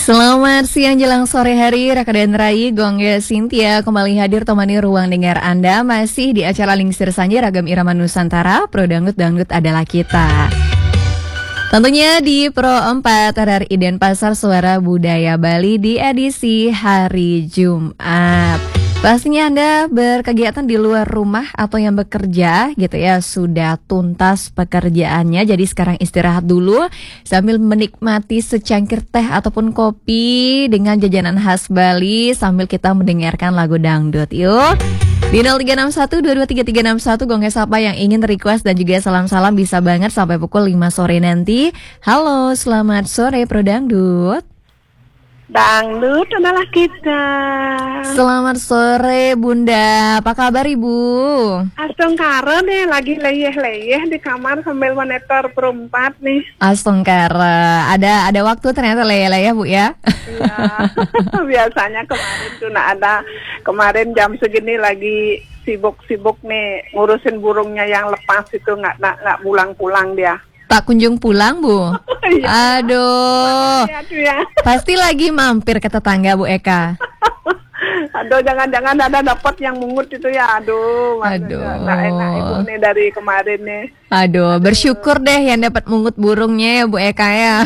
Selamat siang jelang sore hari, Raka dan Rai, Gongga Cynthia kembali hadir temani ruang dengar Anda masih di acara Lingsir Sanja Ragam Irama Nusantara, Pro Dangdut adalah kita. Tentunya di Pro 4 RRI Denpasar Suara Budaya Bali di edisi hari Jumat. Pastinya Anda berkegiatan di luar rumah atau yang bekerja gitu ya, sudah tuntas pekerjaannya. Jadi sekarang istirahat dulu sambil menikmati secangkir teh ataupun kopi dengan jajanan khas Bali sambil kita mendengarkan lagu dangdut. Yuk. Di 0361223361 Gongga Sapa yang ingin request dan juga salam-salam bisa banget sampai pukul 5 sore nanti. Halo, selamat sore Pro Dangdut. Dangdut adalah kita. Selamat sore Bunda, apa kabar Ibu? Astongkara nih, lagi leyeh-leyeh di kamar sambil monitor perempat nih. Astongkara, ada waktu ternyata leyeh-leyeh Bu ya? Iya, biasanya kemarin tuh kemarin jam segini lagi sibuk-sibuk nih ngurusin burungnya yang lepas itu nggak pulang-pulang dia. Tak kunjung pulang Bu? Aduh, pasti lagi mampir ke tetangga Bu Eka. Aduh, jangan-jangan ada dapat yang mungut itu ya. Aduh, nggak enak Ibu nih dari kemarin nih. Aduh, bersyukur deh yang dapat mungut burungnya ya Bu Eka ya.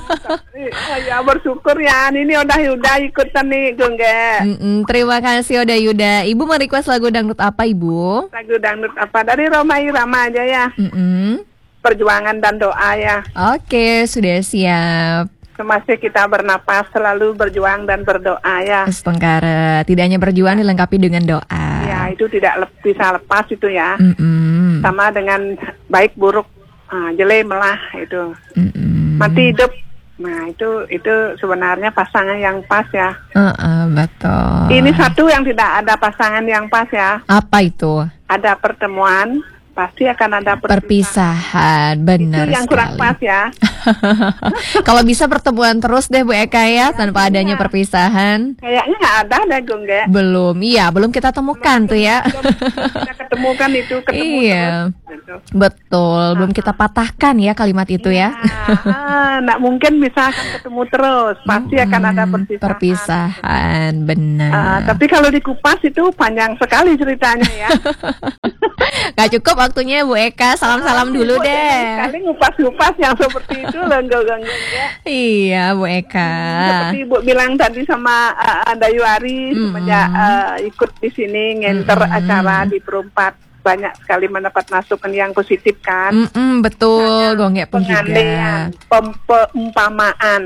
Ya bersyukur ya. Ini udah ikutan nih Gongga. Terima kasih Oda Yuda. Ibu mau request lagu dangdut apa Ibu? Lagu dangdut apa? Dari Roma Irama aja ya. Perjuangan dan doa ya. Oke, sudah siap. Semasa kita bernapas selalu berjuang dan berdoa ya. Astongkara, tidak hanya berjuang dilengkapi dengan doa. Ya, itu tidak bisa lepas itu ya. Sama dengan baik buruk, jelek melah itu. Mati hidup. Nah, itu sebenarnya pasangan yang pas ya. Betul. Ini satu yang tidak ada pasangan yang pas ya. Apa itu? Ada pertemuan, pasti akan ada perpisahan. Benar itu yang sekali. kurang pas ya. Kalau bisa pertemuan terus deh Bu Eka ya, tanpa adanya perpisahan. Kayaknya nggak ada deh Gongga. Belum kita temukan tuh ya. Kita ketemukan itu ketemu iya. terus. Betul, belum kita patahkan ya kalimat itu ya. Nggak mungkin bisa akan ketemu terus, pasti akan ada perpisahan, benar. Tapi kalau dikupas itu panjang sekali ceritanya ya. Gak cukup waktunya Bu Eka, salam-salam dulu deh. Kali ngupas-ngupas yang seperti itu ganggu-ganggu ya. Iya Bu Eka. Seperti Ibu bilang tadi sama Dayu Ari semenjak ikut di sini ngenter acara di Perumpat, banyak sekali mendapat masukan yang positif kan. Betul, Gongga pun juga. Peumpamaan.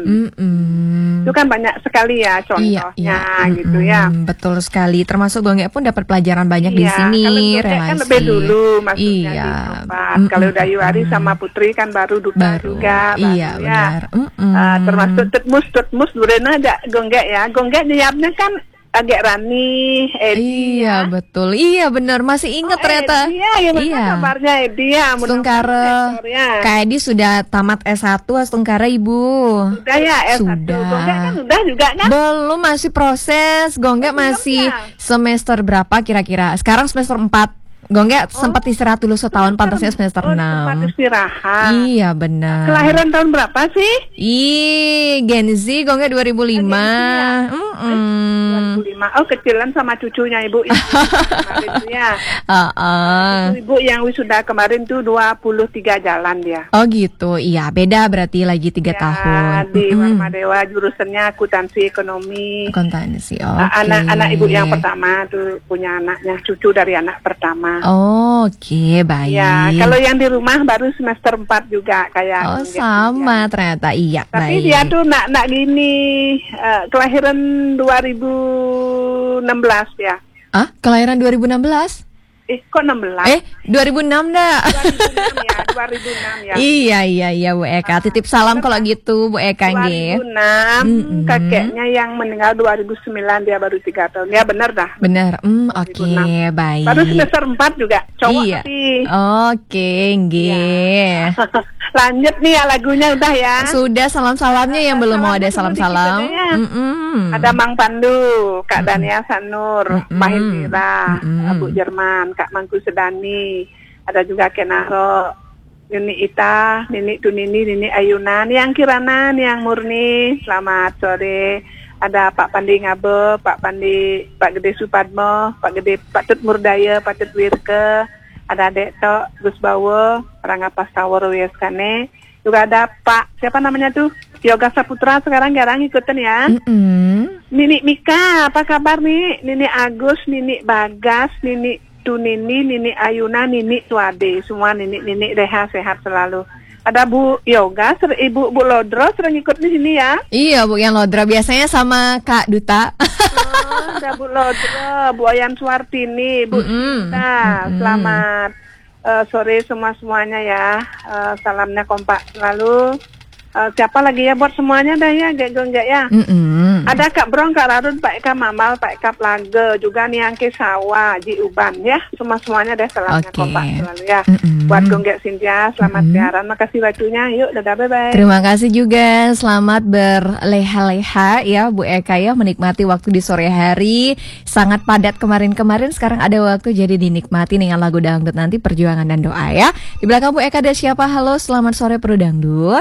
Itu kan banyak sekali ya contohnya gitu ya. Betul sekali. Termasuk Gongga pun dapat pelajaran banyak di sini. Kalau kan lebih dulu maksudnya di Perumpat. Kalau Dayu Ari sama Putri kan baru duta juga. Iya benar. Termasuk tutmus durena aja Gongga ya. Gongga nyiapnya kan agak Rani, Edi. Iya betul, iya benar, masih ingat ternyata. Iya. Kabarnya Edi ya. Astongkara, Kak Edi sudah tamat S1 Astongkara Ibu. Sudah ya S1. Sudah. Gongga kan udah juga kan? Belum, masih proses. Gongga masih semester berapa kira-kira? Sekarang semester 4. Gongga sempat istirahat dulu setahun, pantasnya semester 6. Sempat istirahat. Iya benar. Kelahiran tahun berapa sih? Gen Z Gongga 2005. 2005. Oh, kecilan sama cucunya Ibu. Kemarin tuh ya. Ibu yang wisuda kemarin tuh 23 jalan dia. Oh gitu. Iya, beda berarti lagi 3 tahun. Di Warma Dewa jurusannya akuntansi ekonomi. Akuntansi. Anak Ibu yang pertama tuh punya anaknya, cucu dari anak pertama. Oke, baik. Ya, kalau yang di rumah baru semester 4 juga kayak. Sama ya. Ternyata iya. Tapi baik. Dia tuh nak gini kelahiran 2016 ya. Kelahiran 2016? Kok 16? 2006 dah. 2006 ya. Iya Bu Eka. Titip salam kalau gitu Bu Eka nggih. 2006 kakeknya yang meninggal 2009, dia baru 3 tahun. Ya benar dah. Benar. Oke, baik. Baru semester 4 juga. Cowok sih. Oke, nggih. Lanjut nih ya lagunya udah ya. Sudah, salam-salamnya yang belum mau ada salam-salam. Ada Mang Pandu, Kak Dania Sanur, Pak Hendira, Bu Jerman, Kak Mangku Sedani, ada juga Kenaro, Nini Ita, Nini Tunini, Nini Ayuna, Niang Kirana, Niang Murni. Selamat sore. Ada Pak Pandi Ngabe, Pak Gede Supadmo, Pak Tut Murdaya, Pak Tut Wirke. Ada Dek Tok, Gus Bawo, Rangga Pastawar Wieskane. Juga ada Pak, siapa namanya tuh? Yoga Saputra sekarang jarang ikutan ya. Nini Mika, apa kabar nih? Nini Agus, Nini Bagas, Nini Tunini, Nini Ayuna, Nini Suade, semua Nini Reha sehat selalu. Ada Bu Yoga, Ibu Lodro sering ikut di sini ya? Iya, Bu yang Lodro biasanya sama Kak Duta. Ada Bu Lodro, Bu Ayan Suartini, Bu Duta. Selamat sore semuanya ya. Salamnya kompak selalu. Siapa lagi ya buat semuanya dah ya, enggak ya. Ada Kak Brong, Kak Rarun, Pak Eka Mamal, Pak Eka Plage, juga Niangke Sawa, Ji Uban ya. Semuanya deh salamnya kompak selalu ya. Buat Gonggek Cynthia, selamat siaran. Makasih waktunya. Yuk, dadah bye-bye. Terima kasih juga. Selamat berleha-leha ya Bu Eka ya, menikmati waktu di sore hari. Sangat padat kemarin-kemarin, sekarang ada waktu jadi dinikmati dengan lagu dangdut nanti, perjuangan dan doa ya. Di belakang Bu Eka ada siapa? Halo, selamat sore Pro Dangdut.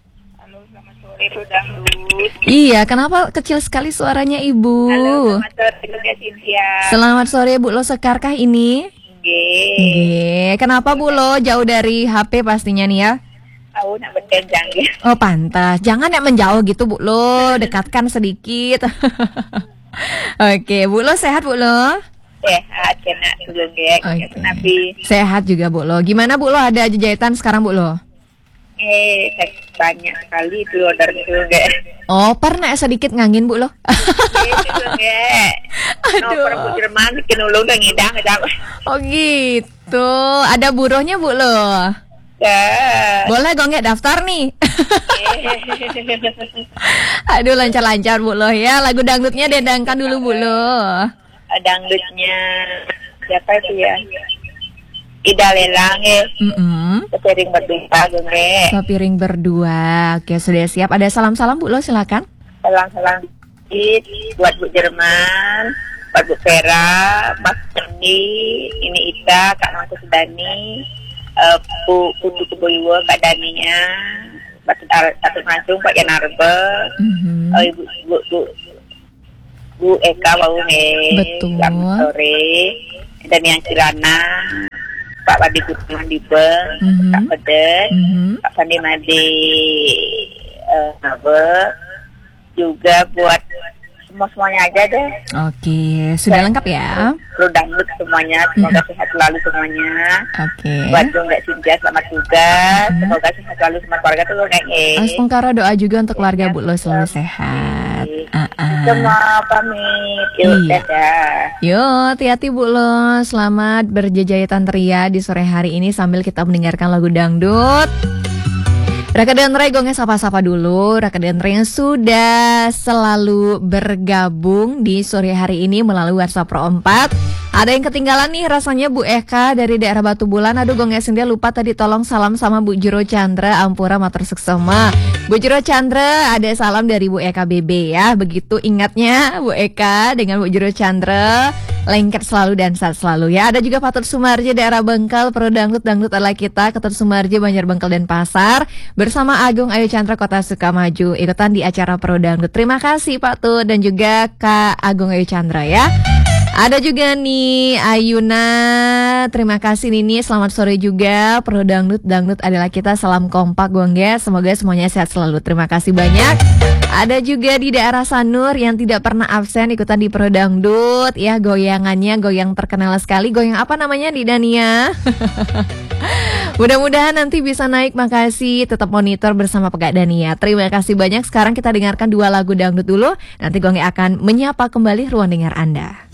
Iya, kenapa kecil sekali suaranya Ibu? Halo, selamat sore Cynthia. Selamat sore Bu Lo, sekarkah ini? Nggih. Kenapa Bu Lo jauh dari HP pastinya nih ya? Aku nak berkenjang ya. Oh pantas, jangan yang menjauh gitu Bu Lo, dekatkan sedikit. Oke, Bu Lo sehat Bu Lo? Sehat, kena dulu ya. Sehat juga Bu Lo. Gimana Bu Lo, ada jahitan sekarang Bu Lo? Banyak sekali itu order itu enggak. Oh, pernah sedikit ngangin Bu Lo? Itu enggak. No, perempuan Jerman bikin ulung dan ngidang. Oh gitu. Ada buruhnya Bu Lo? Ya. Boleh gue nggak daftar nih? Aduh, lancar-lancar Bu Lo ya. Lagu dangdutnya dendangkan dulu Bu Lo. Dangdutnya siapa itu ya? Ida Lelang ya. Sepiring berdua gue. Sepiring berdua. Oke, sudah siap. Ada salam-salam Bu Lo, silakan. Salam-salam buat Bu Jerman, buat Bu Vera, Mas Andi, ini Ita, Kak Nonto Sudani, Bu Putu Keboiwa, Kak Daninya, Batu Mancung, Pak Yanarbe, Bu Eka Wauhe. Betul. Selamat sore. Dan yang Kirana, Pak Wadi Gutman Dibeng, Kak Pedet, Pak Sandi Made Nabe, juga buat semuanya aja deh. Oke, sudah lengkap ya? Pro Dangdut semuanya, semoga sehat selalu semuanya. Oke. Buat Gonggek Cynthia, selamat tugas, semoga sehat selalu sama keluarga tuh kayaknya. Astungkara doa juga untuk keluarga Bu Lo selalu sehat. Semua pamit, yuk dadah. Yo, hati-hati Bu Lo. Selamat berjajahitan ria di sore hari ini sambil kita mendengarkan lagu dangdut. Raka dan Ray gongnya sapa-sapa dulu. Raka dan Ray yang sudah selalu bergabung di sore hari ini melalui WhatsApp Pro 4. Ada yang ketinggalan nih rasanya Bu Eka dari daerah Batu Bulan. Aduh gongnya Cynthia lupa tadi, tolong salam sama Bu Juro Chandra Ampura Matur Suksema. Bu Juro Chandra, ada salam dari Bu Eka BB ya. Begitu ingatnya Bu Eka dengan Bu Juro Chandra. Lengket selalu dan sehat selalu ya. Ada juga Patut Sumarji daerah Bengkel, Pro Dangdut adalah kita. Ketut Sumarji Banjar Bengkel dan Pasar bersama Agung Ayu Chandra Kota Sukamaju ikutan di acara Pro Dangdut. Terima kasih Pak Tut dan juga Kak Agung Ayu Chandra ya. Ada juga nih Ayuna, terima kasih Nini, selamat sore juga. Pro Dangdut adalah kita, salam kompak Gongge, semoga semuanya sehat selalu. Terima kasih banyak. Ada juga di daerah Sanur yang tidak pernah absen ikutan di Pro Dangdut ya, goyangannya goyang terkenal sekali. Goyang apa namanya di Dania? Mudah-mudahan nanti bisa naik, makasih. Tetap monitor bersama Pegak Dania. Terima kasih banyak. Sekarang kita dengarkan 2 lagu dangdut dulu. Nanti Gongge akan menyapa kembali ruang dengar Anda.